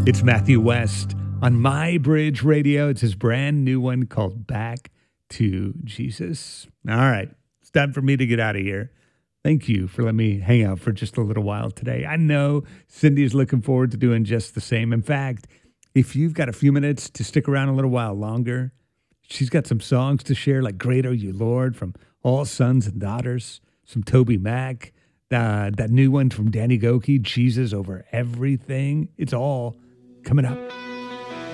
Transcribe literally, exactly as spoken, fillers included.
It's Matthew West on My Bridge Radio. It's his brand new one called Back to Jesus. All right, it's time for me to get out of here. Thank you for letting me hang out for just a little while today. I know Cindy's looking forward to doing just the same. In fact, if you've got a few minutes to stick around a little while longer, she's got some songs to share, like Great Are You, Lord, from All Sons and Daughters, some Toby Mac, uh, that new one from Danny Gokey, Jesus Over Everything. It's all coming up.